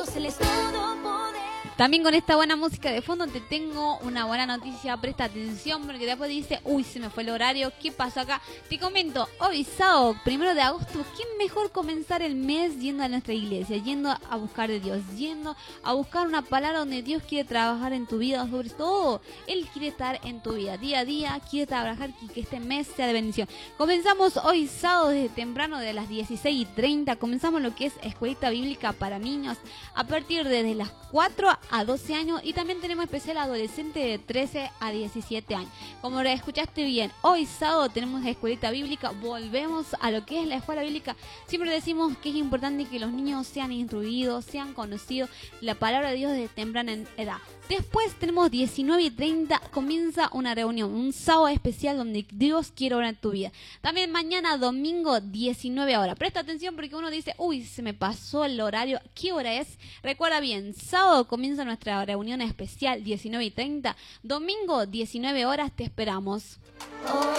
Dios, Él es todopoderoso. También con esta buena música de fondo te tengo una buena noticia, presta atención porque después dice, uy, se me fue el horario, ¿qué pasó acá? Te comento, hoy sábado, 1 de agosto, ¿qué mejor comenzar el mes yendo a nuestra iglesia, yendo a buscar de Dios, yendo a buscar una palabra donde Dios quiere trabajar en tu vida, sobre todo, Él quiere estar en tu vida, día a día, quiere trabajar y que este mes sea de bendición. Comenzamos hoy sábado desde temprano, de las 16:30, comenzamos lo que es Escuelita Bíblica para niños, a partir de las 4 a 12 años y también tenemos especial adolescente de 13 a 17 años. Como lo escuchaste bien, hoy sábado tenemos Escuelita Bíblica, volvemos a lo que es la escuela bíblica. Siempre decimos que es importante que los niños sean instruidos, sean conocidos la palabra de Dios desde temprana edad. Después tenemos 19:30, comienza una reunión, un sábado especial donde Dios quiere obrar en tu vida. También mañana domingo 19 horas. Presta atención porque uno dice, uy, se me pasó el horario, ¿qué hora es? Recuerda bien, sábado comienza nuestra reunión especial 19:30, domingo 19 horas te esperamos. Hoy